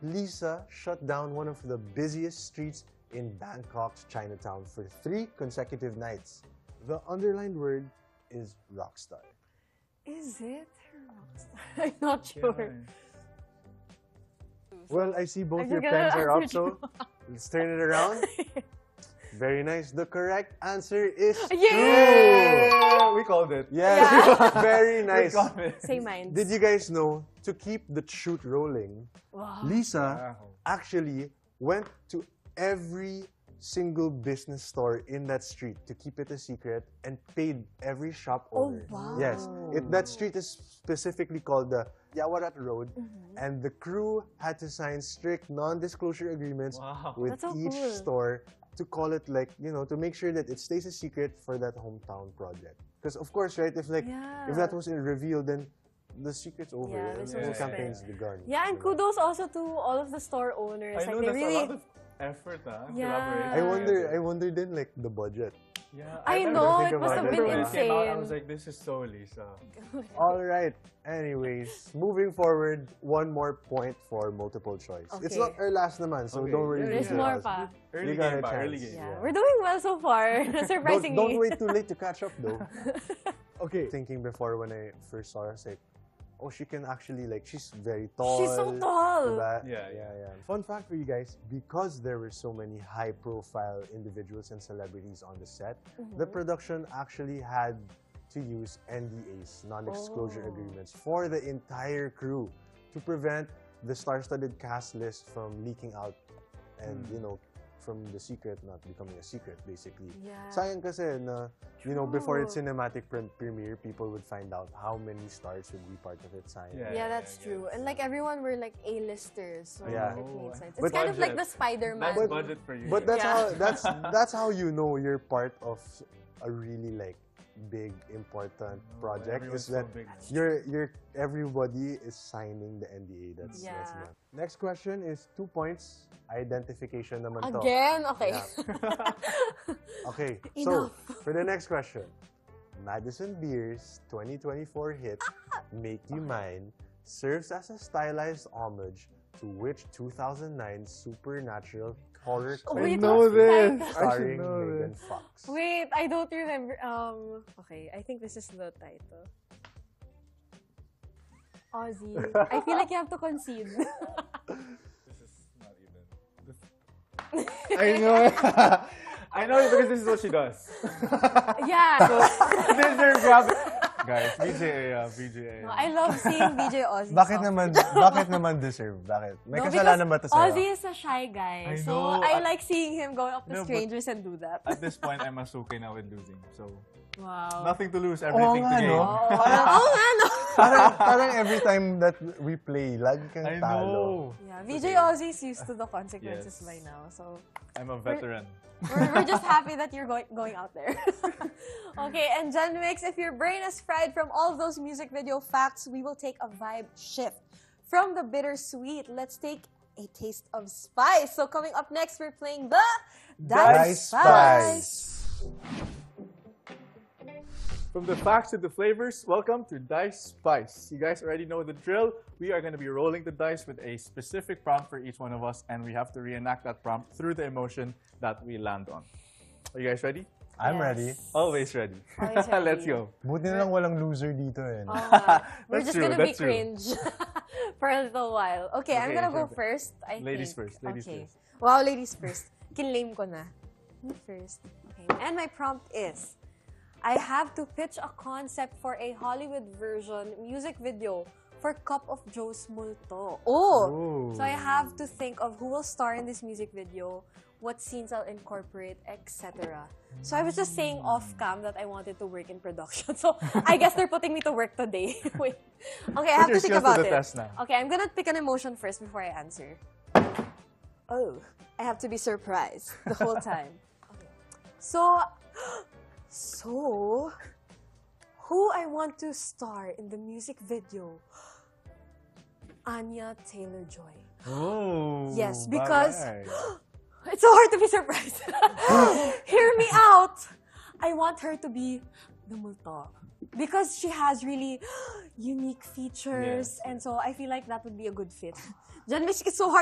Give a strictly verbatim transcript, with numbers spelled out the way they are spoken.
Lisa shut down one of the busiest streets in Bangkok's Chinatown for three consecutive nights. The underlined word is rockstar. Is it rockstar? I'm not sure. Yeah. Well, I see both I'm your gonna pens are up, answer so let's turn it around. Very nice. The correct answer is Yay! true. We called it. Yes, Yeah. very We nice. called it. Same minds. Did you guys know, to keep the shoot rolling, Wow. Lisa Wow. actually went to every single business store in that street to keep it a secret and paid every shop Oh, owner. wow. Yes, it, that street is specifically called the Yawarat Road, Mm-hmm. and the crew had to sign strict non-disclosure agreements Wow. with That's so each cool. store to call it like, you know, to make sure that it stays a secret for that hometown project. Because of course, right, if like, Yeah. if that was revealed, then the secret's over. Yeah, and there's the no campaign's respect. begun. Yeah, and diba? kudos also to all of the store owners. I like know they that's really. a lot of effort, huh? Yeah. Collaboration. I wonder, I together. wonder then like the budget. Yeah, I remember know, think it must about have it. been when it came out, I insane. was like, this is so Lisa. All right. Anyways, moving forward, one more point for multiple choice. It's Okay. not our last naman, so Okay, don't worry. yeah, There's Lisa. more pa. Early You got game a pa, early chance. game. Yeah, Yeah. we're doing well so far. Surprisingly. Don't, don't wait too late to catch up though. Okay. Thinking before when I first saw her, I was like, oh, she can actually like, she's very tall. She's so tall. diba? Yeah, yeah, yeah. Fun fact for you guys, because there were so many high-profile individuals and celebrities on the set, Mm-hmm. the production actually had to use N D As, non-disclosure Oh. agreements, for the entire crew to prevent the star-studded cast list from leaking out and, Mm. you know, from the secret not becoming a secret, basically. Yeah. Sayang kasi na, you know, before its True. cinematic pre- premiere, people would find out how many stars would be part of it. Sayang. Yeah. Yeah, that's true. And like everyone were like A-listers, so Yeah. it made sense. It's But- kind of like the Budget. Spider-Man. That's budget for you. But that's Yeah. how that's that's how you know you're part of a really like big important project everyone's is so that big. you're you're everybody is signing the N D A. That's that's Yeah. enough. Next question is two points. Identification naman to. Again? Okay. Yeah. Okay. So Enough. for the next question, Madison Beer's twenty twenty-four hit "Make You Mine" serves as a stylized homage to which two thousand nine supernatural horror Oh, classic wait, know what's this. the title? starring know Megan this. Fox? Wait, I don't remember. Um, okay, I think this is the title. Ozzy. I feel like you have to concede. This is not even. This... I know. I know it because this is what she does. yeah. This is her grab. Guys, V J A, uh, V J A. No, I love seeing B J Ozzy. Bakit songs. naman, bakit naman deserve? Bakit? May No, kasalanan ba because to sa'yo? Ozzy is a shy guy. I so know. I At- like seeing him go up to No, but- strangers and do that. At this point, I'm okay now with losing. So, Wow. nothing to lose, everything nga, to gain. no? Oh, oh, nga, no. parang, parang every time that we play, lagi kang I talo. know. Yeah, V J Ozzy is used to the consequences Yes. by now. So I'm a veteran. we're, we're just happy that you're going going out there. Okay, and Gen Mix, if your brain is fried from all of those music video facts, we will take a vibe shift. From the bittersweet, let's take a taste of spice. So coming up next, we're playing the Dice Dice Spice. From the facts to the flavors, welcome to Dice Spice. You guys already know the drill. We are going to be rolling the dice with a specific prompt for each one of us, and we have to reenact that prompt through the emotion that we land on. Are you guys ready? I'm Yes. ready. Always ready. Always ready. Let's go. Buti na lang walang loser dito eh. Oh, nga. We're That's just true, gonna be that's true. cringe for a little while. Okay, I'm Okay, gonna go sure. first. I Ladies think. first, ladies okay. first. Wow, ladies first. Kinlame ko na. Me first. Okay. And my prompt is, I have to pitch a concept for a Hollywood version music video for Cup of Joe's Multo. Oh! Ooh. So I have to think of who will star in this music video, what scenes I'll incorporate, et cetera. So I was just saying off-cam that I wanted to work in production. So I guess they're putting me to work today. Wait. Okay, I have Put your to think skills to about the it. test now. Okay, I'm gonna pick an emotion first before I answer. Oh, I have to be surprised the whole time. Okay. So, so, who I want to star in the music video? Anya Taylor-Joy. Oh. Yes, because- alright. It's so hard to be surprised. Hear me out. I want her to be the multo. Because she has really unique features. Yes. And so I feel like that would be a good fit. Jan, it's so hard